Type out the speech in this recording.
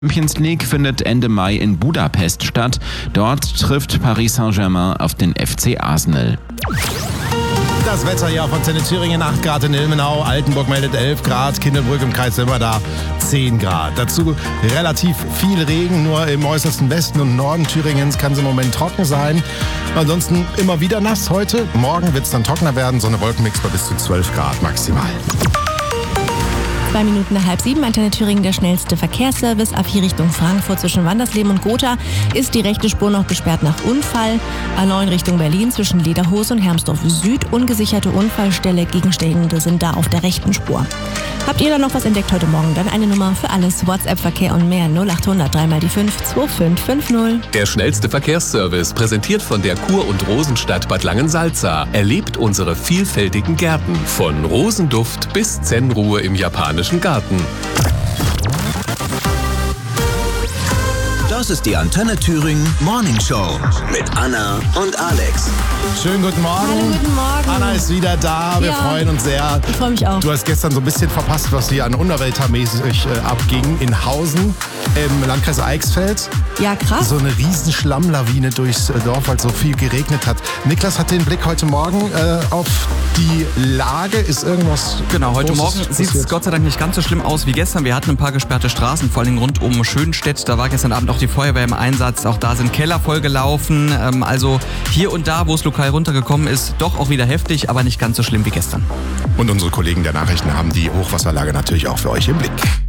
Champions League findet Ende Mai in Budapest statt. Dort trifft Paris Saint-Germain auf den FC Arsenal. Das Wetter hier auf Antenne Thüringen, 8 Grad in Ilmenau, Altenburg meldet 11 Grad, Kindelbrück im Kreis Simmerda 10 Grad. Dazu relativ viel Regen, nur im äußersten Westen und Norden Thüringens kann es im Moment trocken sein. Ansonsten immer wieder nass heute. Morgen wird es dann trockener werden, Sonne-Wolkenmix bei bis zu 12 Grad maximal. 2 Minuten nach 6:30, Antenne Thüringen, der schnellste Verkehrsservice. A4 Richtung Frankfurt zwischen Wandersleben und Gotha ist die rechte Spur noch gesperrt nach Unfall. A9 Richtung Berlin zwischen Lederhose und Hermsdorf Süd. Ungesicherte Unfallstelle, Gegenstände sind da auf der rechten Spur. Habt ihr da noch was entdeckt heute Morgen? Dann eine Nummer für alles. WhatsApp-Verkehr und mehr 0800 3 mal die 5 2550. Der schnellste Verkehrsservice, präsentiert von der Kur- und Rosenstadt Bad Langensalza. Erlebt unsere vielfältigen Gärten. Von Rosenduft bis Zen-Ruhe im japanischen Garten. Das ist die Antenne Thüringen Morning Show mit Anna und Alex. Schönen guten Morgen. Hallo, guten Morgen. Anna ist wieder da, wir freuen uns sehr. Ich freue mich auch. Du hast gestern so ein bisschen verpasst, was hier an Unwetter-mäßig abging in Hausen im Landkreis Eichsfeld. Ja, krass. So eine riesen Schlammlawine durchs Dorf, weil so viel geregnet hat. Niklas hat den Blick heute Morgen auf die Lage. Ist irgendwas Genau, heute Großes Morgen sieht es passiert? Gott sei Dank nicht ganz so schlimm aus wie gestern. Wir hatten ein paar gesperrte Straßen, vor allem rund um Schönstedt. Da war gestern Abend auch die Feuerwehr im Einsatz. Auch da sind Keller vollgelaufen. Also hier und da, wo es lokal runtergekommen ist, doch auch wieder heftig, aber nicht ganz so schlimm wie gestern. Und unsere Kollegen der Nachrichten haben die Hochwasserlage natürlich auch für euch im Blick.